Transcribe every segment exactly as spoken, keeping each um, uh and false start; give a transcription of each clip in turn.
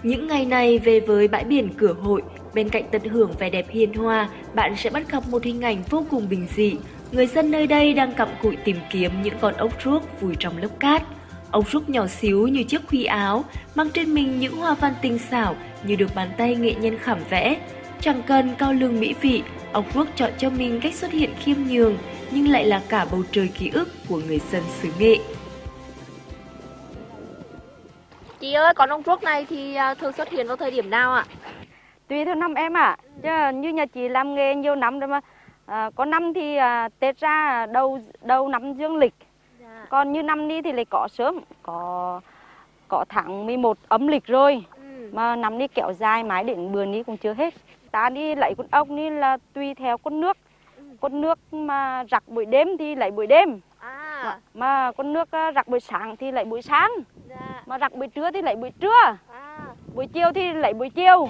Những ngày này về với bãi biển Cửa Hội, bên cạnh tận hưởng vẻ đẹp hiền hòa, bạn sẽ bắt gặp một hình ảnh vô cùng bình dị. Người dân nơi đây đang cặm cụi tìm kiếm những con ốc ruốc vùi trong lớp cát. Ốc ruốc nhỏ xíu như chiếc khuy áo, mang trên mình những hoa văn tinh xảo như được bàn tay nghệ nhân khảm vẽ. Chẳng cần cao lương mỹ vị, ốc ruốc chọn cho mình cách xuất hiện khiêm nhường, nhưng lại là cả bầu trời ký ức của người dân xứ Nghệ. Chị ơi, con ốc ruốc này thì thường xuất hiện vào thời điểm nào ạ? Tùy theo năm em ạ. À. Chứ như nhà chị làm nghề nhiều năm rồi mà. À, có năm thì à, Tết ra đầu đầu năm dương lịch. Dạ. Còn như năm đi thì lại có sớm, có có tháng mười một âm lịch rồi. Ừ. Mà năm đi kéo dài mãi đến bữa ní cũng chưa hết. Ta đi lấy con ốc ní là tùy theo con nước. Ừ. Con nước mà rặc buổi đêm thì lấy buổi đêm. À. Mà, mà con nước rặc buổi sáng thì lấy buổi sáng. Dạ. Mà rặc buổi trưa thì lấy buổi trưa. À. Buổi chiều thì lấy buổi chiều.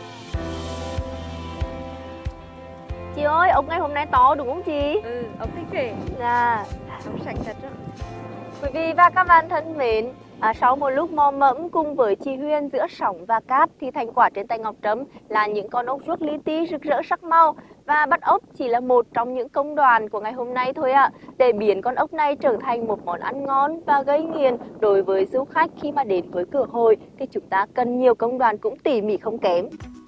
Chị ơi, ốc ngày hôm nay to đúng không chị? Ừ, ốc thích kể. Dạ. Ốc sạch thật đó. Quý vị và các bạn thân mến, à, sau một lúc mò mẫm cùng với chị Huyền giữa sóng và cát thì thành quả trên tay Ngọc Trâm là những con ốc ruốc li ti rực rỡ sắc màu. Và bắt ốc chỉ là một trong những công đoạn của ngày hôm nay thôi ạ. À. Để biến con ốc này trở thành một món ăn ngon và gây nghiền đối với du khách khi mà đến với Cửa Hội thì chúng ta cần nhiều công đoạn cũng tỉ mỉ không kém.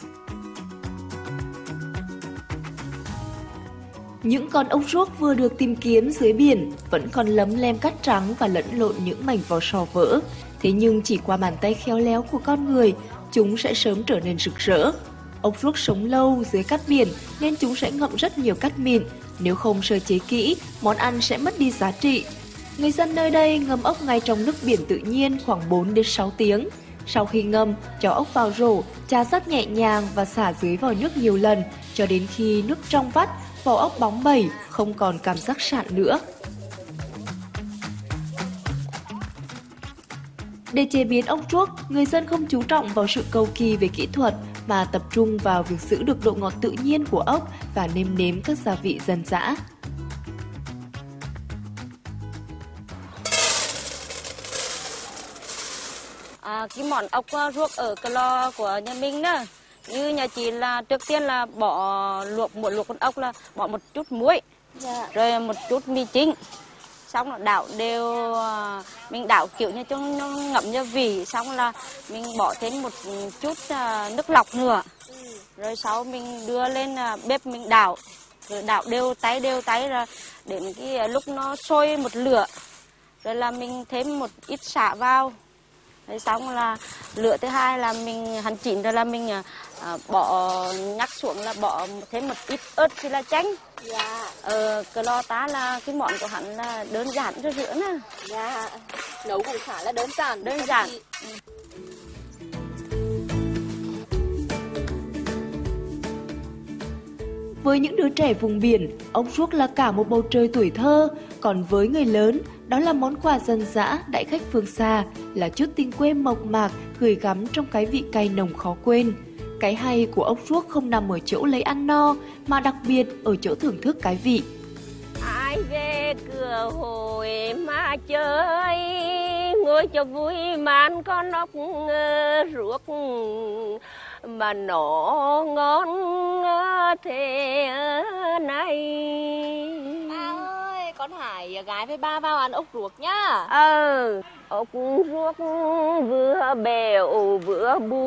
Những con ốc ruốc vừa được tìm kiếm dưới biển vẫn còn lấm lem cát trắng và lẫn lộn những mảnh vỏ sò vỡ. Thế nhưng chỉ qua bàn tay khéo léo của con người, chúng sẽ sớm trở nên rực rỡ. Ốc ruốc sống lâu dưới cát biển nên chúng sẽ ngậm rất nhiều cát mịn. Nếu không sơ chế kỹ, món ăn sẽ mất đi giá trị. Người dân nơi đây ngâm ốc ngay trong nước biển tự nhiên khoảng bốn đến sáu tiếng. Sau khi ngâm, cho ốc vào rổ, chà rất nhẹ nhàng và xả dưới vòi nước nhiều lần cho đến khi nước trong vắt, vỏ ốc bóng bẩy, không còn cảm giác sạn nữa. Để chế biến ốc ruốc, người dân không chú trọng vào sự cầu kỳ về kỹ thuật mà tập trung vào việc giữ được độ ngọt tự nhiên của ốc và nêm nếm các gia vị dân dã. À, cái món ốc ruốc ở Cờ Lo của nhà mình đó, như nhà chị là trước tiên là bỏ luộc một luộc con ốc là bỏ một chút muối, dạ. Rồi một chút mì chính, xong là đảo đều, mình đảo kiểu như cho nó ngậm gia vị, xong là mình bỏ thêm một chút nước lọc nữa, ừ. Rồi sau mình đưa lên bếp mình đảo, rồi đảo đều tay đều tay ra đến cái lúc nó sôi một lửa, rồi là mình thêm một ít sả vào. Rồi xong là lửa thứ hai là mình hành chín rồi là mình à, bỏ nhắc xuống là bỏ thêm một ít ớt thì là chanh. Dạ. Ờ, Cờ Lo ta là cái món của hắn là đơn giản cho rửa nè. Dạ. Nấu cũng khá là đơn giản. Đơn giản. Ừ. Với những đứa trẻ vùng biển, ốc ruốc là cả một bầu trời tuổi thơ, còn với người lớn, đó là món quà dân dã đãi khách phương xa, là chút tình quê mộc mạc gửi gắm trong cái vị cay nồng khó quên. Cái hay của ốc ruốc không nằm ở chỗ lấy ăn no, mà đặc biệt ở chỗ thưởng thức cái vị. Ai về Cửa Hội mà chơi, ngồi cho vui màn con ốc ruốc mà nó ngon thế này. Ba ơi, con Hải gái với ba vào ăn ốc ruốc nhá. Ờ, ốc ruốc vừa bèo vừa bù.